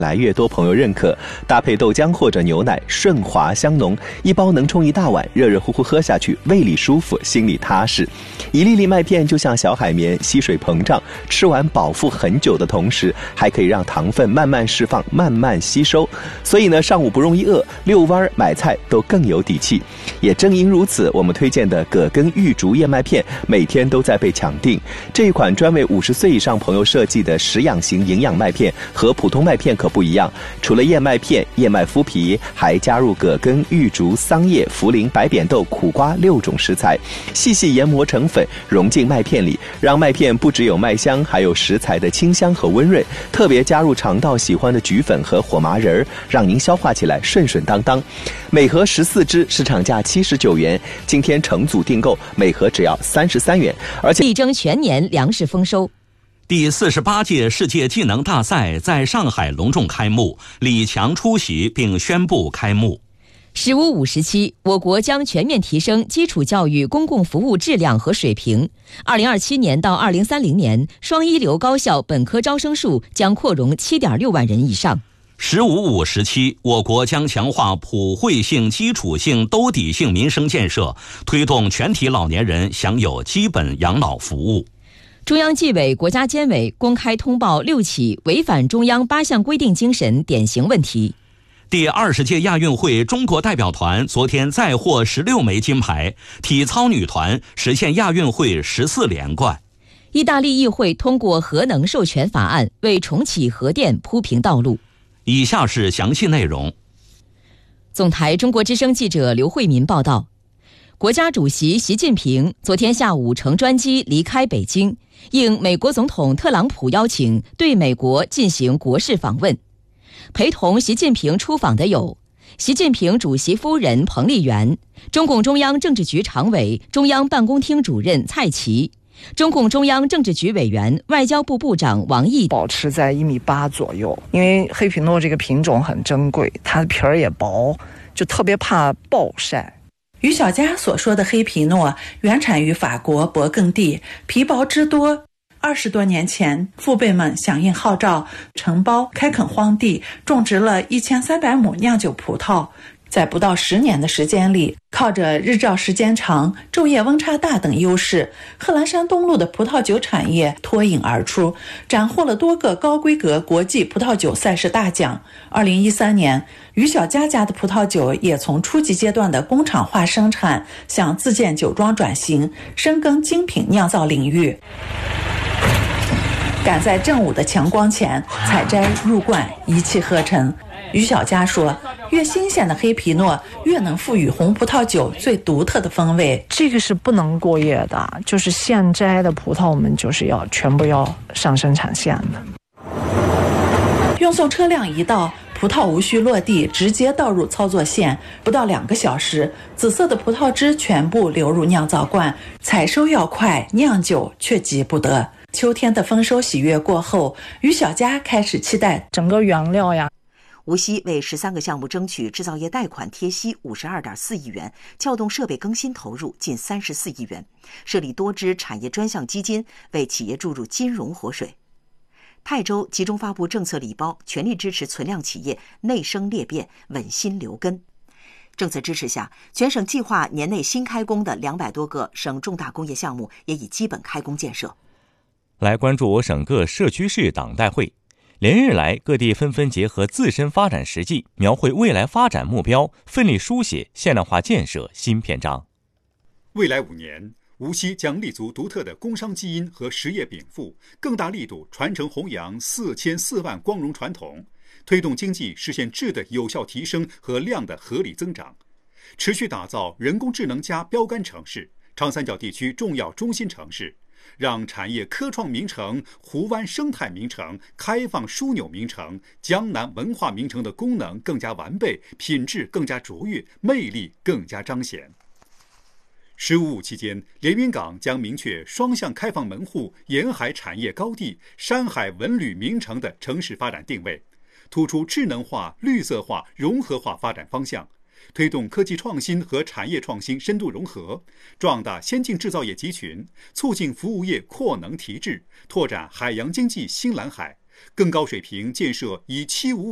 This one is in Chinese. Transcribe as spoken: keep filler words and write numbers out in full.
来越多朋友认可，搭配豆浆或者牛奶，顺滑香浓，一包能冲一大碗，热热乎乎喝下去，胃里舒服，心里踏实。一粒粒麦片就像小海绵，吸水膨胀，吃完饱腹很久的同时，还可以让糖分慢慢释放，慢慢吸收。所以呢，上午不容易饿，遛弯买菜都更有底气。也正因如此，我们推荐的葛根玉竹燕麦片每天都在被抢订。这一款专为五十岁以上朋友设计的食养型营养麦片，和普通麦片可不一样，除了燕麦片、燕麦麸皮，还加入葛根、玉竹、桑叶、茯苓、白扁豆、苦瓜六种食材，细细研磨成粉，融进麦片里，让麦片不只有麦香，还有食材的清香和温润。特别加入肠道喜欢的菊粉和火麻仁，让您消化起来顺顺当当。每盒十四支，市场价七十九元，今天成组订购，每盒只要三十三元，而且力争全年粮食丰收。 第四十八届世界技能大赛在上海隆重开幕，李强出席并宣布开幕。 十五五十七，我国将全面提升基础教育公共服务质量和水平。二零二七年到二零三零年，双一流高校本科招生数将扩容七点六万人以上。 十五五十七，我国将强化普惠性、基础性、兜底性民生建设，推动全体老年人享有基本养老服务。 中央纪委国家监委公开通报六起违反中央八项规定精神典型问题。 第二十届亚运会中国代表团昨天再获十六枚金牌，体操女团实现亚运会十四连冠。 意大利议会通过核能授权法案，为重启核电铺平道路。 以下是详细内容。 总台中国之声记者刘慧民报道，国家主席习近平昨天下午乘专机离开北京，应美国总统特朗普邀请，对美国进行国事访问。陪同习近平出访的有习近平主席夫人彭丽媛、中共中央政治局常委、中央办公厅主任蔡奇、中共中央政治局委员、外交部部长王毅。 保持在一米八左右，因为黑皮诺这个品种很珍贵，它的皮儿也薄，就特别怕暴晒。 于小佳所说的黑皮诺原产于法国勃艮第，皮薄汁多。二十多年前，父辈们响应号召，承包开垦荒地，种植了一千三百亩酿酒葡萄。在不到十年的时间里，靠着日照时间长、昼夜温差大等优势，贺兰山东路的葡萄酒产业脱颖而出，斩获了多个高规格国际葡萄酒赛事大奖。二零一三年，于小佳家的葡萄酒也从初级阶段的工厂化生产向自建酒庄转型，深耕精品酿造领域。赶在正午的强光前采摘入罐，一气呵成。于小佳说，越新鲜的黑皮诺越能赋予红葡萄酒最独特的风味。 这个是不能过夜的，就是现摘的葡萄我们就是要全部要上生产线的。 运送车辆一到，葡萄无需落地，直接倒入操作线，不到两个小时，紫色的葡萄汁全部流入酿造罐。采收要快，酿酒却急不得。秋天的丰收喜悦过后，于小佳开始期待整个原料呀。 无锡为十三个项目争取制造业贷款贴息五十二点四亿元，撬动设备更新投入近三十四亿元，设立多支产业专项基金，为企业注入金融活水。泰州集中发布政策礼包，全力支持存量企业内生裂变，稳心留根。政策支持下，全省计划年内新开工的两百多个省重大工业项目也已基本开工建设。 来关注我省各社区市党代会。连日来，各地纷纷结合自身发展实际，描绘未来发展目标，奋力书写现代化建设新篇章。 未来五年，无锡将立足独特的工商基因和实业禀赋，更大力度传承弘扬四千四万光荣传统，推动经济实现质的有效提升和量的合理增长，持续打造人工智能加标杆城市、长三角地区重要中心城市，让产业科创名城、湖湾生态名城、开放枢纽名城、江南文化名城的功能更加完备，品质更加卓越，魅力更加彰显。十五五期间，连云港将明确双向开放门户、沿海产业高地、山海文旅名城的城市发展定位，突出智能化、绿色化、融合化发展方向，推动科技创新和产业创新深度融合，壮大先进制造业集群，促进服务业扩能提质，拓展海洋经济新蓝海，更高水平建设以七五五